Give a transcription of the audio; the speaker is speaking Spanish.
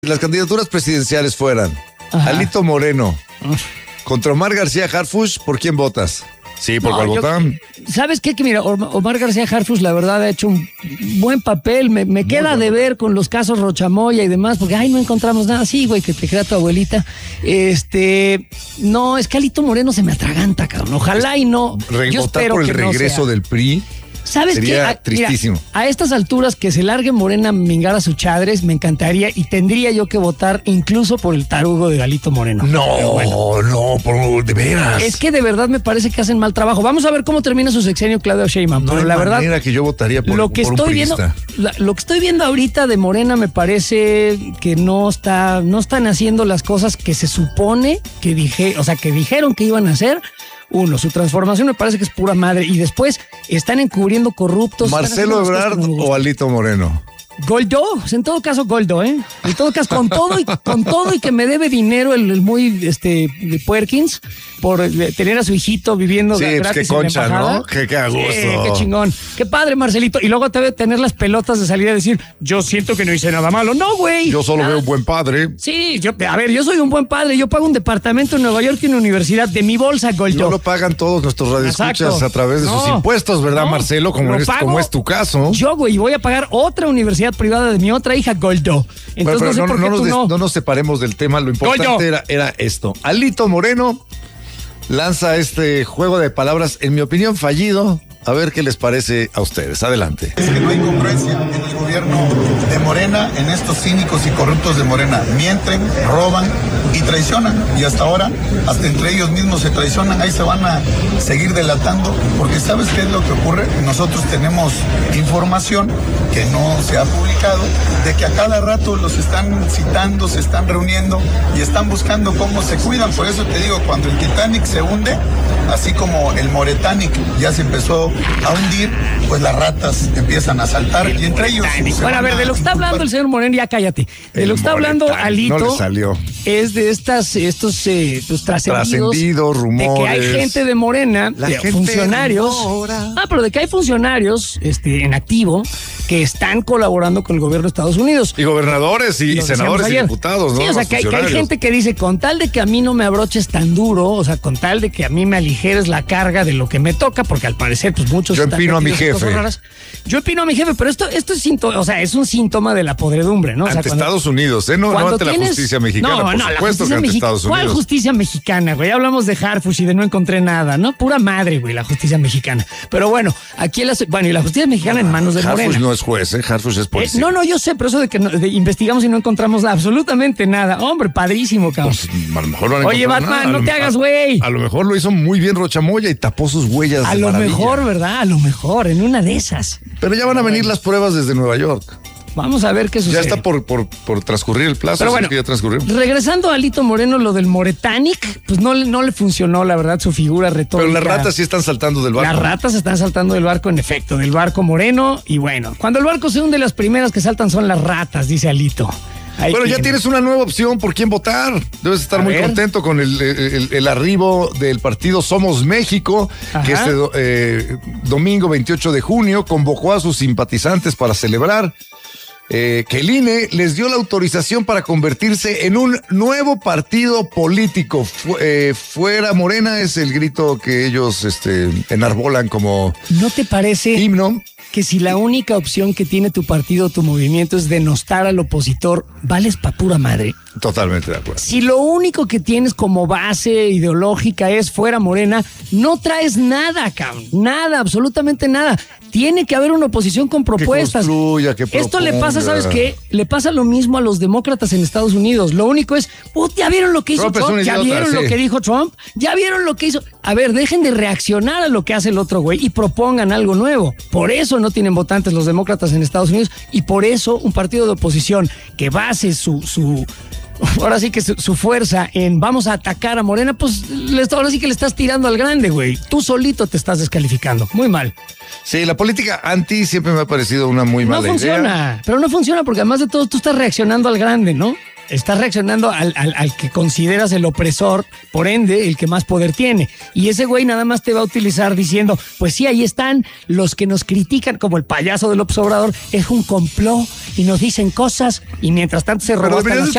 Las candidaturas presidenciales fueran Alito Moreno contra Omar García Harfuch, ¿por quién votas? Sí, ¿por cuál votan? ¿Sabes qué? Que mira, Omar García Harfuch la verdad ha hecho un buen papel. Me queda de ver con los casos Rochamoya y demás, porque no encontramos nada. Sí, güey, que te crea tu abuelita. No, es que Alito Moreno se me atraganta, cabrón. Ojalá y no. Yo espero por el que regreso del PRI. ¿Sabes Sería qué? tristísimo. Mira, a estas alturas que se largue Morena a mingar a sus chadres, me encantaría y tendría yo que votar incluso por el tarugo de Alito Moreno. De veras. Es que de verdad me parece que hacen mal trabajo. Vamos a ver cómo termina su sexenio Claudia Sheinbaum. No pero hay la verdad, manera que yo votaría por lo que un estoy viendo, priista. lo que estoy viendo ahorita de Morena me parece que no están haciendo las cosas que se supone que dijeron que iban a hacer. Uno, su transformación me parece que es pura madre. Y después están encubriendo corruptos. ¿Marcelo Ebrard o Alito Moreno? Goldo, en todo caso Goldo, En todo caso, con todo y que me debe dinero el muy de Puerkins por tener a su hijito viviendo gratis pues qué concha, en la embajada. ¿no? Qué a gusto. Qué chingón. Qué padre, Marcelito. Y luego te debe tener las pelotas de salir a decir, yo siento que no hice nada malo. No, güey. Yo solo veo un buen padre. Sí, yo soy un buen padre. Yo pago un departamento en Nueva York y una universidad de mi bolsa, Goldo. No lo pagan todos nuestros radioescuchas a través de sus impuestos, ¿verdad, Marcelo? Como es tu caso. Yo, güey, voy a pagar otra universidad privada de mi otra hija, Goldo. Entonces no nos separemos del tema. Lo importante era esto. Alito Moreno lanza este juego de palabras, en mi opinión, fallido. A ver qué les parece a ustedes. Adelante. Es que no hay congruencia en el gobierno de Morena, en estos cínicos y corruptos de Morena. Mienten, roban y traicionan. Y hasta ahora, hasta entre ellos mismos se traicionan. Ahí se van a seguir delatando. Porque ¿sabes qué es lo que ocurre? Nosotros tenemos información que no se ha publicado, de que a cada rato los están citando, se están reuniendo y están buscando cómo se cuidan. Por eso te digo, cuando el Titanic se hunde, así como el Moretanic ya se empezó a hundir, pues las ratas empiezan a saltar y entre ellos... Bueno, a ver, de lo que está hablando el señor Moreno, ya cállate. De lo que está hablando Alito, no le salió. Es de estos trascendidos rumores. De que hay gente de Morena, funcionarios. Pero de que hay funcionarios en activo que están colaborando con el gobierno de Estados Unidos. Y gobernadores y senadores y diputados, ¿no? Sí, o sea, que hay gente que dice, con tal de que a mí no me abroches tan duro, o sea, con tal de que a mí me aligeres la carga de lo que me toca, porque al parecer, pues muchos... Yo empino a mi jefe. Yo empino a mi jefe, pero esto es un síntoma de la podredumbre, ¿no? Ante Estados Unidos, no ante la justicia mexicana, por supuesto que ante Estados Unidos. ¿Cuál justicia mexicana, güey? Hablamos de Harfuch y de no encontré nada, ¿no? Pura madre, güey, la justicia mexicana. Pero bueno, aquí y la justicia mexicana en manos de Morena. Harfuch no es juez, Harfuch es policía. No, yo sé, pero eso de que investigamos y no encontramos absolutamente nada. Hombre, padrísimo, cabrón. Pues, a lo mejor no Oye, Batman, nada. no te hagas, güey. A lo mejor lo hizo muy bien Rochamoya y tapó sus huellas. A lo mejor, ¿verdad? A lo mejor, en una de esas. Pero ya van a venir las pruebas desde Nueva York. Vamos a ver qué sucede. Ya está por transcurrir el plazo. Pero bueno, que ya transcurrió. Regresando a Alito Moreno, lo del Moretanic, pues no le funcionó, la verdad, su figura retórica. Pero las ratas sí están saltando del barco. Las ratas están saltando del barco, en efecto, del barco Moreno. Y bueno, cuando el barco se hunde, las primeras que saltan son las ratas, dice Alito. Bueno, ya tienes una nueva opción por quién votar. Debes estar muy contento con el arribo del partido Somos México, que este domingo 28 de junio convocó a sus simpatizantes para celebrar que el INE les dio la autorización para convertirse en un nuevo partido político. Fuera Morena es el grito que ellos enarbolan como ¿no te parece himno? Que si la única opción que tiene tu partido o tu movimiento es denostar al opositor, vales pa' pura madre? Totalmente de acuerdo. Si lo único que tienes como base ideológica es fuera Morena, no traes nada, cabrón. Nada, absolutamente nada. Tiene que haber una oposición con propuestas. Que construya, que proponga. Esto le pasa, ¿sabes qué? Le pasa lo mismo a los demócratas en Estados Unidos. Lo único es, ¿ya vieron lo que hizo Trump? ¿Ya vieron lo que dijo Trump? ¿Ya vieron lo que hizo? A ver, dejen de reaccionar a lo que hace el otro güey y propongan algo nuevo. Por eso no tienen votantes los demócratas en Estados Unidos y por eso un partido de oposición que base ahora sí que su fuerza en vamos a atacar a Morena, pues ahora sí que le estás tirando al grande, güey. Tú solito te estás descalificando. Muy mal. Sí, la política anti siempre me ha parecido una muy mala idea. No funciona, pero no funciona porque además de todo tú estás reaccionando al grande, ¿no? Estás reaccionando al que consideras el opresor, por ende, el que más poder tiene. Y ese güey nada más te va a utilizar diciendo, pues sí, ahí están los que nos critican, como el payaso del López Obrador, es un complot y nos dicen cosas y mientras tanto se roba hasta